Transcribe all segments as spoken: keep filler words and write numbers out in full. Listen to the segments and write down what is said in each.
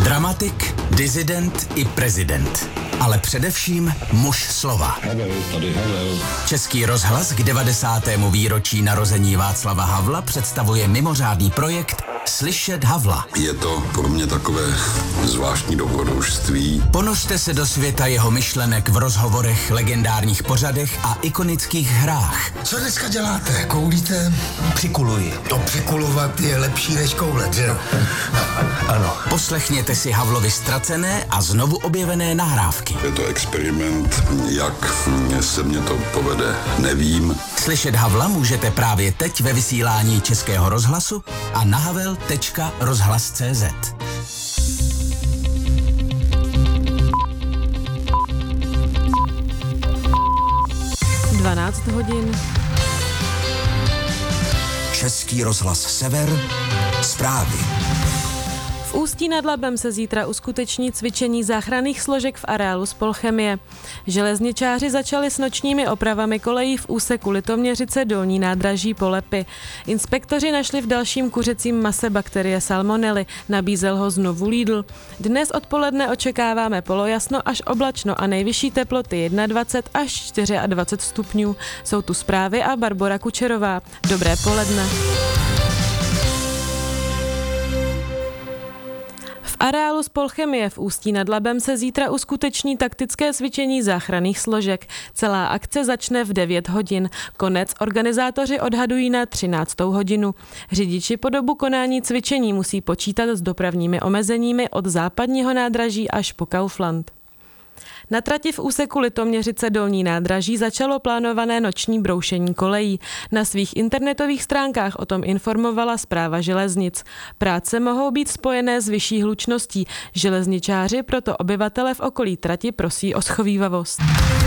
Dramatik, disident i prezident. Ale především muž slova. Havel, tady Havel. Český rozhlas k devadesátému výročí narození Václava Havla představuje mimořádný projekt Slyšet Havla. Je to pro mě takové zvláštní dobrodružství. Ponořte se do světa jeho myšlenek v rozhovorech, legendárních pořadech a ikonických hrách. Co dneska děláte? Koulíte? Přikuluji. To přikulovat je lepší než koulet, že jo? Ano. Poslechněte si Havlovi ztracené a znovu objevené nahrávky. Je to experiment, jak se mě to povede, nevím. Slyšet Havla můžete právě teď ve vysílání Českého rozhlasu a na havel tečka rozhlas tečka cé zet. dvanáct hodin. Český rozhlas Sever. Zprávy. V Ústí nad Labem se zítra uskuteční cvičení záchranných složek v areálu Spolchemie. Železničáři začali s nočními opravami kolejí v úseku Litoměřice Dolní nádraží Polepy. Inspektoři našli v dalším kuřecím mase bakterie salmonely, nabízel ho znovu Lidl. Dnes odpoledne očekáváme polojasno až oblačno a nejvyšší teploty dvacet jedna až dvacet čtyři stupňů. Jsou tu zprávy a Barbora Kučerová. Dobré poledne. V areálu Spolchemie v Ústí nad Labem se zítra uskuteční taktické cvičení záchranných složek. Celá akce začne v devět hodin. Konec organizátoři odhadují na třináctou hodinu. Řidiči po dobu konání cvičení musí počítat s dopravními omezeními od západního nádraží až po Kaufland. Na trati v úseku Litoměřice Dolní nádraží začalo plánované noční broušení kolejí. Na svých internetových stránkách o tom informovala Správa železnic. Práce mohou být spojené s vyšší hlučností. Železničáři proto obyvatele v okolí trati prosí o schovívavost.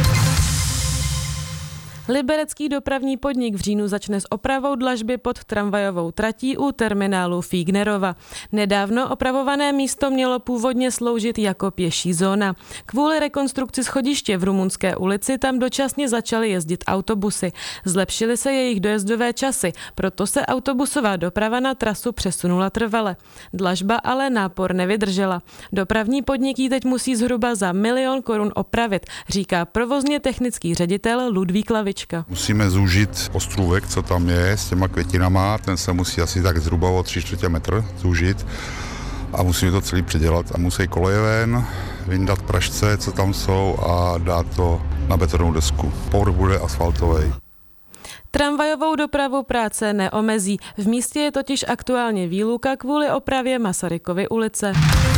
Liberecký dopravní podnik v říjnu začne s opravou dlažby pod tramvajovou tratí u terminálu Fígnerova. Nedávno opravované místo mělo původně sloužit jako pěší zóna. Kvůli rekonstrukci schodiště v Rumunské ulici tam dočasně začaly jezdit autobusy. Zlepšily se jejich dojezdové časy, proto se autobusová doprava na trasu přesunula trvale. Dlažba ale nápor nevydržela. Dopravní podnik ji teď musí zhruba za milion korun opravit, říká provozně technický ředitel Ludvík Lavička. Musíme zúžit ostrůvek, co tam je, s těma květinama, ten se musí asi tak zhruba o tři čtvrtě metr zúžit a musíme to celý předělat a musí koleje ven, vyndat pražce, co tam jsou a dát to na betonovou desku. Povrch bude asfaltový. Tramvajovou dopravu práce neomezí. V místě je totiž aktuálně výluka kvůli opravě Masarykovy ulice.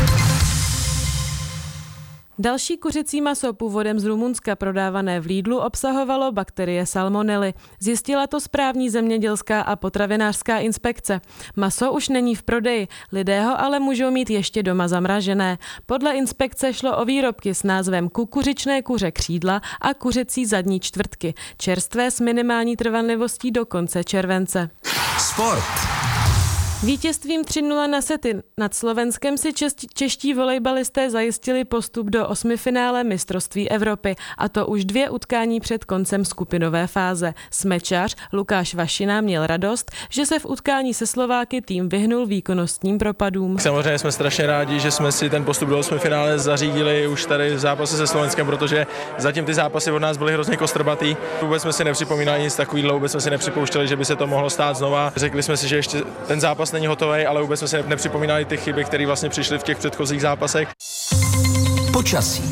Další kuřecí maso původem z Rumunska prodávané v Lidlu obsahovalo bakterie salmonely. Zjistila to správní zemědělská a potravinářská inspekce. Maso už není v prodeji, lidé ho ale můžou mít ještě doma zamražené. Podle inspekce šlo o výrobky s názvem kukuřičné kuře křídla a kuřecí zadní čtvrtky. Čerstvé s minimální trvanlivostí do konce července. Sport. Vítězstvím tři nula na sety nad Slovenskem si čeští, čeští volejbalisté zajistili postup do osmifinále mistrovství Evropy, a to už dvě utkání před koncem skupinové fáze. Smečař Lukáš Vašina měl radost, že se v utkání se Slováky tým vyhnul výkonnostním propadům. Samozřejmě jsme strašně rádi, že jsme si ten postup do osmifinále zařídili už tady v zápase se Slovenskem, protože zatím ty zápasy od nás byly hrozně kostrbatý. Vůbec jsme si nepřipomínali nic takového, vůbec jsme si nepřipouštěli, že by se to mohlo stát znova. Řekli jsme si, že ještě ten zápas není hotový, ale vůbec jsme si nepřipomínali ty chyby, které vlastně přišly v těch předchozích zápasech. Počasí.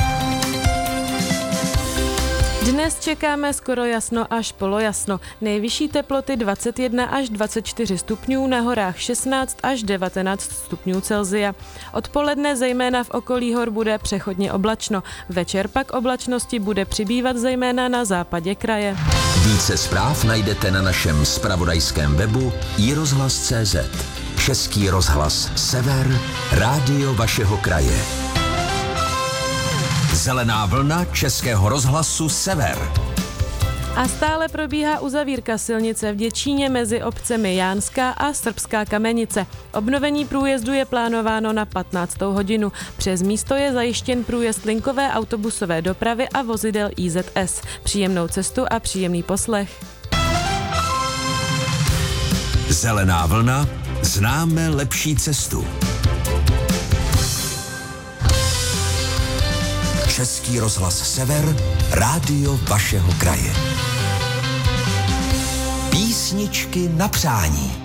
Dnes čekáme skoro jasno až polojasno. Nejvyšší teploty dvacet jedna až dvacet čtyři stupňů, na horách šestnáct až devatenáct stupňů Celsia. Odpoledne zejména v okolí hor bude přechodně oblačno. Večer pak oblačnosti bude přibývat zejména na západě kraje. Více zpráv najdete na našem zpravodajském webu i rozhlas tečka cé zet. Český rozhlas Sever, rádio vašeho kraje. Zelená vlna Českého rozhlasu Sever. A stále probíhá uzavírka silnice v Děčíně mezi obcemi Jánská a Srbská Kamenice. Obnovení průjezdu je plánováno na patnáctou hodinu. Přes místo je zajištěn průjezd linkové autobusové dopravy a vozidel í zet es. Příjemnou cestu a příjemný poslech. Zelená vlna, známe lepší cestu. Český rozhlas Sever, rádio vašeho kraje. Písničky na přání.